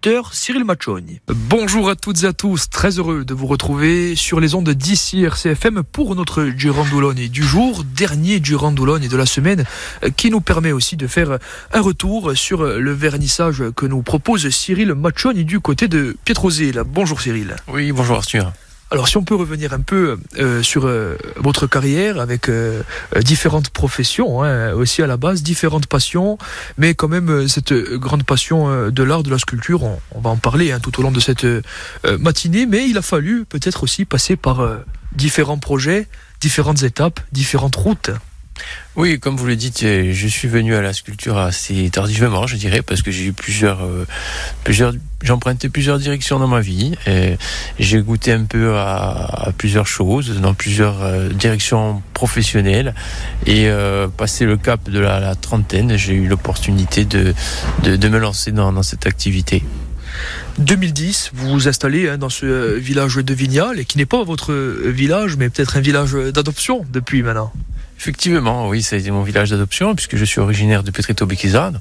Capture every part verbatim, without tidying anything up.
sculpteur Cyril Maccioni. Bonjour à toutes et à tous, très heureux de vous retrouver sur les ondes d'ici R C F M pour notre Girandolone du jour, dernier Girandolone de la semaine, qui nous permet aussi de faire un retour sur le vernissage que nous propose Cyril Maccioni du côté de Pietrosel. Bonjour Cyril. Oui, bonjour Arthur. Alors si on peut revenir un peu euh, sur euh, votre carrière avec euh, différentes professions, hein, aussi à la base, différentes passions, mais quand même euh, cette grande passion euh, de l'art, de la sculpture, on, on va en parler hein, tout au long de cette euh, matinée, mais il a fallu peut-être aussi passer par euh, différents projets, différentes étapes, différentes routes. Oui, comme vous le dites, je suis venu à la sculpture assez tardivement, je dirais, parce que j'ai eu plusieurs, euh, plusieurs, j'ai emprunté plusieurs directions dans ma vie. Et j'ai goûté un peu à, à plusieurs choses, dans plusieurs euh, directions professionnelles. Et euh, passé le cap de la, la trentaine, j'ai eu l'opportunité de, de, de me lancer dans, dans cette activité. deux mille dix, vous vous installez hein, dans ce village de Vignal, et qui n'est pas votre village, mais peut-être un village d'adoption depuis maintenant. Effectivement, oui, ça a été mon village d'adoption, puisque je suis originaire de Petreto-Becchizzano.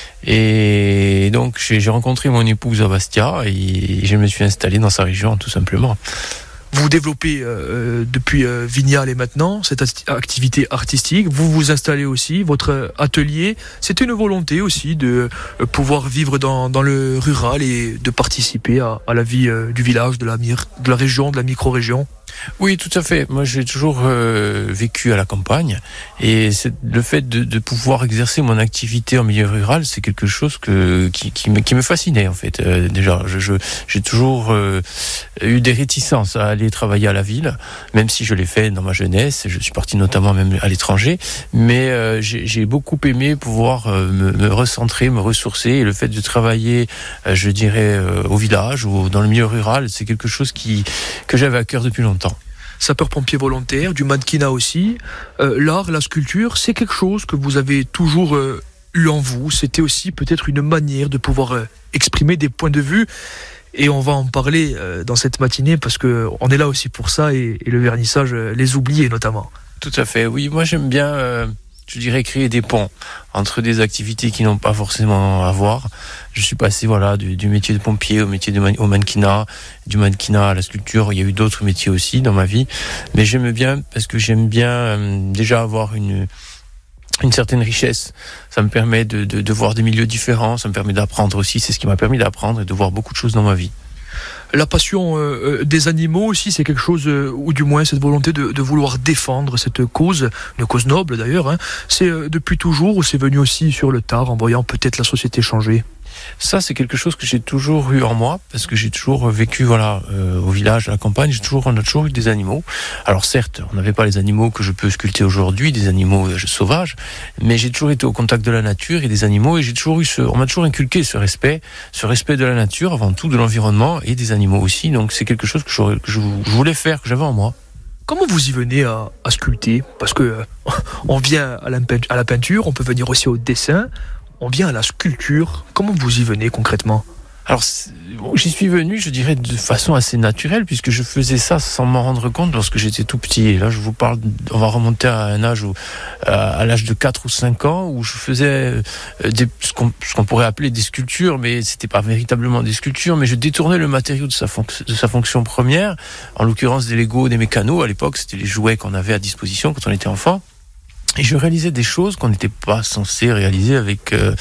Et donc, j'ai, j'ai rencontré mon épouse à Bastia, et je me suis installé dans sa région, tout simplement. Vous développez euh, depuis euh, Vignal et maintenant cette activité artistique. Vous vous installez aussi, votre atelier. C'était une volonté aussi de euh, pouvoir vivre dans, dans le rural et de participer à, à la vie euh, du village, de la, de la région, de la micro-région. Oui, tout à fait. Moi, j'ai toujours euh, vécu à la campagne, et c'est, le fait de, de pouvoir exercer mon activité en milieu rural, c'est quelque chose que, qui, qui, me, qui me fascinait en fait. Euh, déjà, je, je, j'ai toujours euh, eu des réticences à aller travailler à la ville, même si je l'ai fait dans ma jeunesse. Je suis parti notamment même à l'étranger, mais euh, j'ai, j'ai beaucoup aimé pouvoir euh, me, me recentrer, me ressourcer, et le fait de travailler, euh, je dirais, euh, au village ou dans le milieu rural, c'est quelque chose qui que j'avais à cœur depuis longtemps. Sapeur-pompier volontaire, du mannequinat aussi. Euh, l'art, la sculpture, c'est quelque chose que vous avez toujours euh, eu en vous. C'était aussi peut-être une manière de pouvoir euh, exprimer des points de vue. Et on va en parler euh, dans cette matinée parce qu'on est là aussi pour ça et, et le vernissage, euh, les oubliés notamment. Tout à fait, oui. Moi, j'aime bien... Euh... je dirais créer des ponts entre des activités qui n'ont pas forcément à voir. Je suis passé voilà du, du métier de pompier au métier de man- au mannequinat, du mannequinat à la sculpture. Il y a eu d'autres métiers aussi dans ma vie, mais j'aime bien parce que j'aime bien euh, déjà avoir une une certaine richesse. Ça me permet de, de de voir des milieux différents, ça me permet d'apprendre aussi. C'est ce qui m'a permis d'apprendre et de voir beaucoup de choses dans ma vie. La passion euh, des animaux aussi, c'est quelque chose, euh, ou du moins cette volonté de, de vouloir défendre cette cause, une cause noble d'ailleurs, hein. C'est euh, depuis toujours ou c'est venu aussi sur le tard en voyant peut-être la société changer ? Ça, c'est quelque chose que j'ai toujours eu en moi, parce que j'ai toujours vécu voilà, euh, au village, à la campagne, j'ai toujours, on a toujours eu des animaux. Alors certes, on n'avait pas les animaux que je peux sculpter aujourd'hui, des animaux euh, sauvages, mais j'ai toujours été au contact de la nature et des animaux, et j'ai toujours eu ce, on m'a toujours inculqué ce respect, ce respect de la nature, avant tout de l'environnement et des animaux aussi, donc c'est quelque chose que, que je, je voulais faire, que j'avais en moi. Comment vous y venez à, à sculpter ? Parce que euh, on vient à la, à la peinture, on peut venir aussi au dessin. On vient à la sculpture. Comment vous y venez concrètement ? Alors, j'y suis venu, je dirais, de façon assez naturelle, puisque je faisais ça sans m'en rendre compte lorsque j'étais tout petit. Et là, je vous parle, on va remonter à un âge où, à l'âge de quatre ou cinq ans, où je faisais des, ce, qu'on, ce qu'on pourrait appeler des sculptures, mais c'était pas véritablement des sculptures, mais je détournais le matériau de sa, fonc- de sa fonction première, en l'occurrence des Lego, des mécanos. À l'époque, c'était les jouets qu'on avait à disposition quand on était enfant. Et je réalisais des choses qu'on n'était pas censé réaliser avec euh,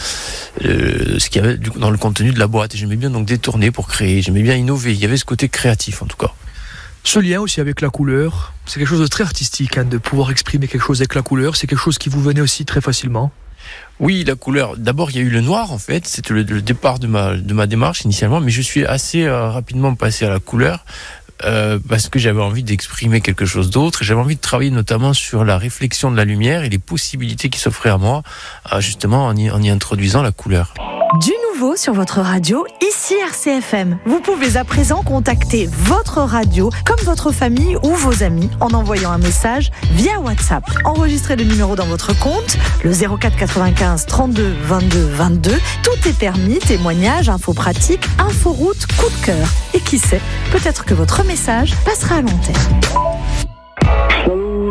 euh, ce qu'il y avait dans le contenu de la boîte. Et j'aimais bien donc détourner pour créer, j'aimais bien innover. Il y avait ce côté créatif en tout cas. Ce lien aussi avec la couleur, c'est quelque chose de très artistique, hein, de pouvoir exprimer quelque chose avec la couleur. C'est quelque chose qui vous venait aussi très facilement. Oui, la couleur. D'abord, il y a eu le noir, en fait. C'était le, le départ de ma, de ma démarche initialement, mais je suis assez euh, rapidement passé à la couleur. Euh, parce que j'avais envie d'exprimer quelque chose d'autre. J'avais envie de travailler notamment sur la réflexion de la lumière et les possibilités qui s'offraient à moi, euh, justement en y, en y introduisant la couleur. Du nouveau sur votre radio, ici R C F M. Vous pouvez à présent contacter votre radio, comme votre famille ou vos amis, en envoyant un message via WhatsApp. Enregistrez le numéro dans votre compte, le zéro quatre quatre-vingt-quinze trente-deux vingt-deux vingt-deux. Tout est permis, témoignages, infos pratiques, inforoute, coup de cœur. Et qui sait, peut-être que votre message passera à l'antenne. Saludo io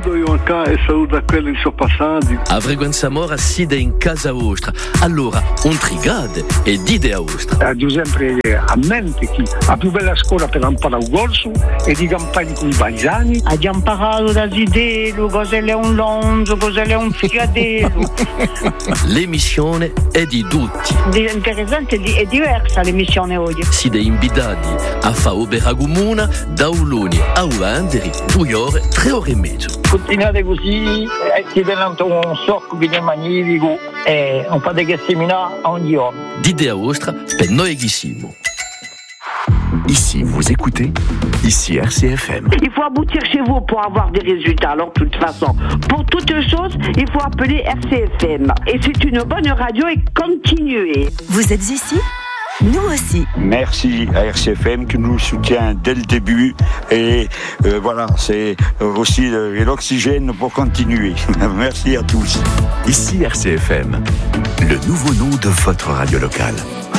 Luca e saluta quelli in suo passando. A frequenza mora siede in casa vostra. Allora, un trigade e dite a vostra. A Giuseppe a mente chi la più bella scuola per imparare il corso e di campagna con i paesani. Ha già imparato da Zidelo, cosa è un lonzo, cosa è un fiadello. L'emissione è di tutti. È interessante, è diversa l'emissione oggi. Siete invitati a fare opera comune da un lunedì a un vendere, due ore, tre ore e mezzo. Continuate così, eh, siete un socco che è magnifico e non fate che seminare ogni giorno. Dite a vostra per noi che siamo. Ici, vous écoutez, ici R C F M. Il faut aboutir chez vous pour avoir des résultats. Alors, de toute façon, pour toute chose, il faut appeler R C F M. Et c'est une bonne radio et continuez. Vous êtes ici ? Nous aussi. Merci à R C F M qui nous soutient dès le début et euh, voilà, c'est aussi l'oxygène pour continuer. Merci à tous. Ici R C F M, le nouveau nom de votre radio locale.